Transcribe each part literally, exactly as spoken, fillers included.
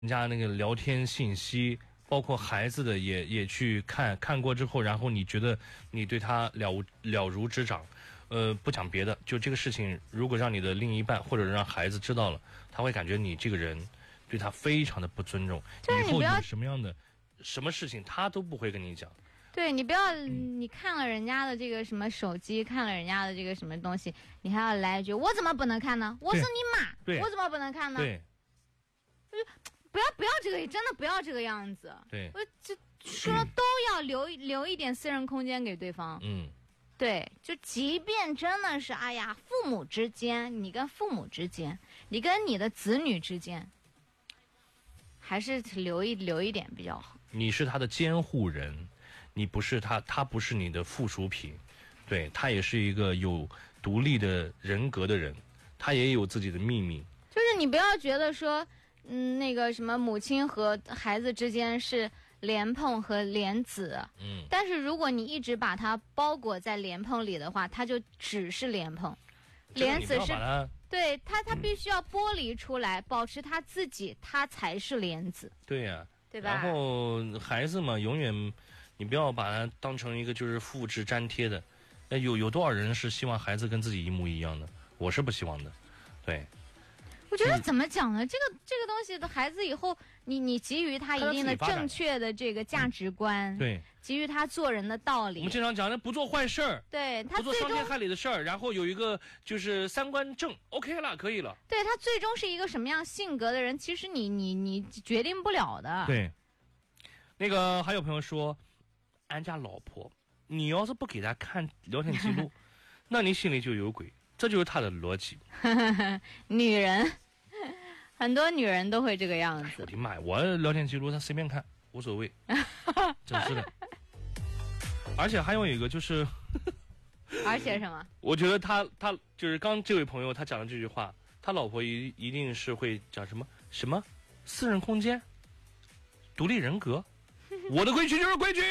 人家那个聊天信息，包括孩子的也也去看看过之后，然后你觉得你对他了了如指掌，呃，不讲别的，就这个事情，如果让你的另一半或者让孩子知道了，他会感觉你这个人对他非常的不尊重， 就是你以后有什么样的什么事情他都不会跟你讲。 对，你不要，你看了人家的这个什么手机，看了人家的这个什么东西，你还要来一句我怎么不能看呢？我是你妈，我怎么不能看呢？ 对， 不要不要这个，真的不要这个样子。 对， 我就说都要留留一点私人空间给对方。 嗯， 对，就即便真的是哎呀，父母之间，你跟父母之间，你跟你的子女之间，还是留一留一点比较好。 你是他的监护人。你不是他，他不是你的附属品，对，他也是一个有独立的人格的人，他也有自己的秘密。 就是你不要觉得说，嗯，那个什么母亲和孩子之间是莲蓬和莲子， 嗯， 但是如果你一直把它包裹在莲蓬里的话，它就只是莲蓬，莲子是，对它它必须要剥离出来，嗯、保持它自己，它才是莲子。 对呀、啊， 对吧？ 然后孩子嘛，永远。你不要把它当成一个就是复制粘贴的，哎，有有多少人是希望孩子跟自己一模一样的？我是不希望的，对。 我觉得怎么讲呢？这个这个东西的孩子以后，你你给予他一定的正确的这个价值观， 嗯、对， 给予他做人的道理。 我们经常讲的不做坏事儿， 对他不做伤天害理的事儿，然后有一个就是三观正 ，OK 了，可以了。 对他最终是一个什么样性格的人，其实你你你决定不了的。 对。那个还有朋友说。俺家老婆，你要是不给他看聊天记录，那你心里就有鬼，这就是他的逻辑。 女人，很多女人都会这个样子。 我的妈呀，我聊天记录他随便看无所谓，真是的。而且还有一个就是， 而且什么？ 我觉得他他就是刚这位朋友他讲的这句话，他老婆一一定是会讲什么什么私人空间、独立人格。我的规矩就是规矩，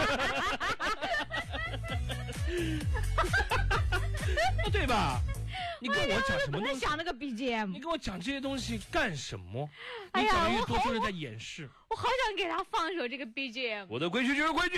对吧？你跟我讲什么东西？ 想那个 B G M， 你跟我讲这些东西干什么？ 哎呀， 你讲的越多就是在掩饰。 我好想给他放一首这个 B G M。 我的规矩就是规矩。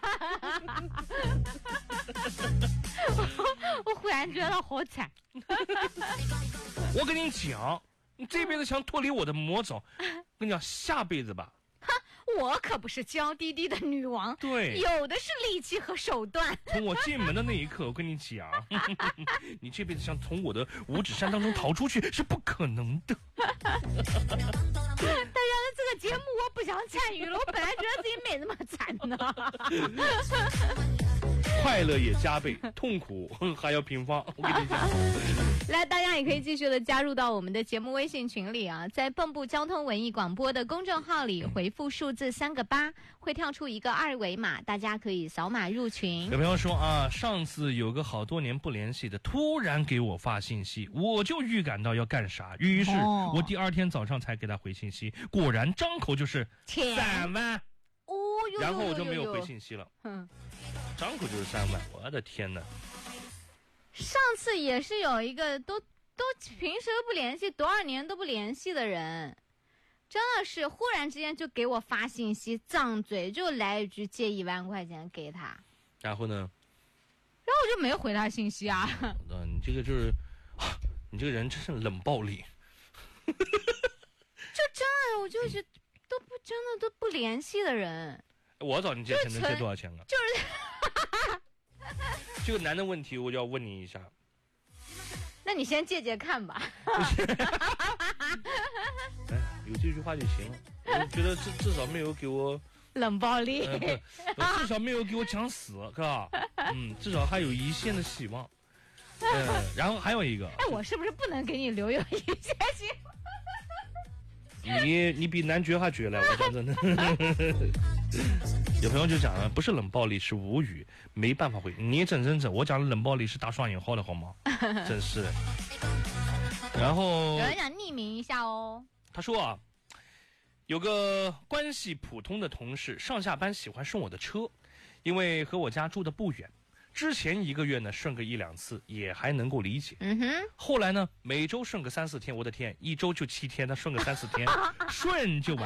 我, 我忽然觉得好惨。 我跟你讲，你这辈子想脱离我的魔爪，跟你讲，下辈子吧。 我可不是娇滴滴的女王， 对， 有的是力气和手段。 从我进门的那一刻，我跟你讲，你这辈子想从我的五指山当中逃出去是不可能的。 但原来这个节目我不想参与了，我本来觉得自己没那么惨呢。 快乐也加倍，痛苦还要平方。我跟你讲， 来，大家也可以继续的加入到我们的节目微信群里啊，在蚌埠交通文艺广播的公众号里回复数字三个八，会跳出一个二维码，大家可以扫码入群。 有朋友说啊，上次有个好多年不联系的突然给我发信息，我就预感到要干啥，于是我第二天早上才给他回信息，果然张口就是三万。 哦呦， 然后我就没有回信息了。嗯，张口就是三万，我的天哪！ 上次也是有一个都都平时都不联系，多少年都不联系的人，真的是忽然之间就给我发信息，张嘴就来一句借一万块钱给他。 然后呢？ 然后我就没有回他信息啊。 啊，你这个就是，你这个人真是冷暴力。 就真的，我就是。都不真的都不联系的人， 我找你借钱能借多少钱啊？ 就是这个难的问题，我就要问你一下。 那你先借借看吧。 哎，有这句话就行了。我觉得至至少没有给我冷暴力， 呃、至少没有给我讲死，是吧？嗯，至少还有一线的希望。呃，然后还有一个， 哎，我是不是不能给你留有一线希望？ 你你比男爵还绝了，我讲真的。有朋友就讲了，不是冷暴力，是无语，没办法回。你整整整，我讲的冷暴力是打双引号的好吗？真是的。然后有人想匿名一下哦。 他说啊，有个关系普通的同事，上下班喜欢送我的车，因为和我家住的不远。 之前一个月呢顺个一两次也还能够理解， 嗯哼， 后来呢每周顺个三四天，我的天，一周就七天，他顺个三四天，顺就完。